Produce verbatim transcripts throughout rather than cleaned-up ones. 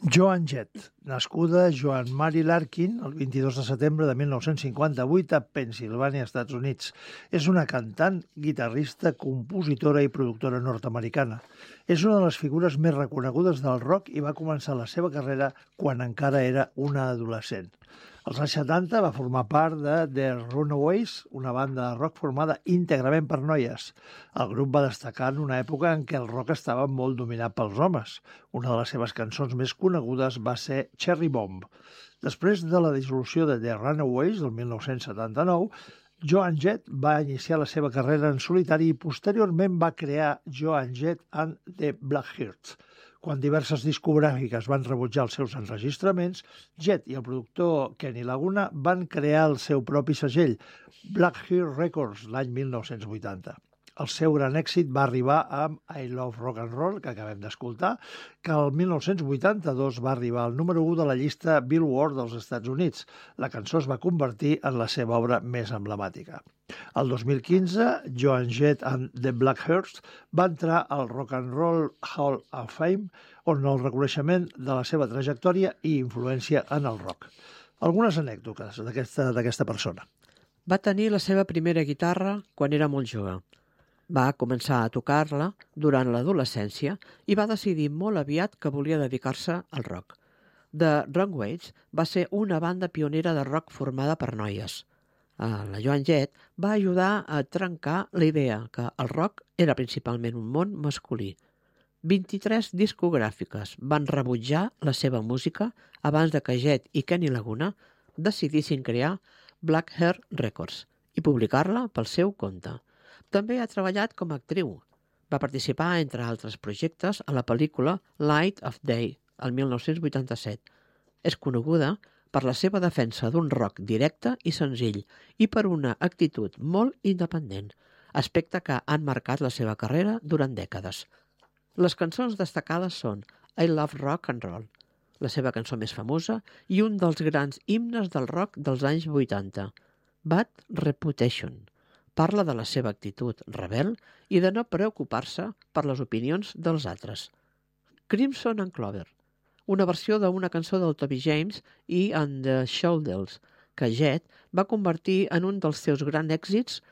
Joan Jett, nascuda Joan Mary Larkin el vint-i-dos de setembre de mil nou-cents cinquanta-vuit a Pennsilvània, Estats Units. És una cantant, guitarrista, compositora i productora nord-americana. És una de les figures més reconegudes del rock i va començar la seva carrera quan encara era una adolescent. Als anys setanta va formar part de The Runaways, una banda de rock formada íntegrament per noies. El grup va destacar en una època en què el rock estava molt dominat pels homes. Una de les seves cançons més conegudes va ser Cherry Bomb. Després de la dissolució de The Runaways, del mil nou-cents setanta-nou, Joan Jett va iniciar la seva carrera en solitari i posteriorment va crear Joan Jett and the Blackhearts. Quan diverses discogràfiques van rebutjar els seus enregistraments, Jett i el productor Kenny Laguna van crear el seu propi segell, Blackheart Records, l'any mil nou-cents vuitanta. El seu gran èxit va arribar amb I Love Rock and Roll, que acabem d'escoltar, que el mil nou-cents vuitanta-dos va arribar al número u de la llista Billboard dels Estats Units. La cançó es va convertir en la seva obra més emblemàtica. El dos mil quinze, Joan Jett and the Blackhearts va entrar al Rock and Roll Hall of Fame, on el reconeixement de la seva trajectòria i influència en el rock. Algunes anècdotes d'aquesta d'aquesta persona. Va tenir la seva primera guitarra quan era molt jove. Va començar a tocar-la durant l'adolescència i va decidir molt aviat que volia dedicar-se al rock. The Runaways va ser una banda pionera de rock formada per noies. La Joan Jett va ajudar a trencar la idea que el rock era principalment un món masculí. vint-i-tres discogràfiques van rebutjar la seva música abans de que Jett i Kenny Laguna decidissin crear Blackheart Records i publicar-la pel seu compte. També ha treballat com a actriu. Va participar, entre altres projectes, a la pel·lícula Light of Day, el mil nou-cents vuitanta-set. És coneguda per la seva defensa d'un rock directe i senzill i per una actitud molt independent, aspecte que han marcat la seva carrera durant dècades. Les cançons destacades són I Love Rock and Roll, la seva cançó més famosa i un dels grans himnes del rock dels anys vuitanta, Bad Reputation. Parla de la seva actitud rebel i de no preocupar-se per les opinions dels altres. Crimson and Clover, una versió d'una cançó del Toby James i And the Shoulders, que Jett va convertir en un dels seus grans èxits,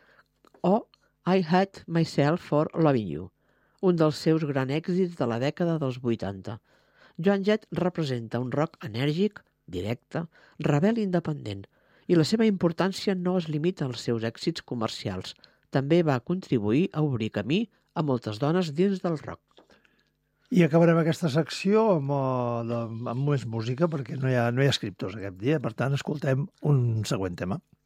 o I Hate Myself for Loving You, un dels seus grans èxits de la dècada dels vuitanta. Joan Jett representa un rock enèrgic, directe, rebel i independent, i la seva importància no es limita als seus èxits comercials. També va contribuir a obrir camí a moltes dones dins del rock. I acabarem aquesta secció amb, amb més música, perquè no hi ha, no hi ha escriptors aquest dia. Per tant, escoltem un següent tema.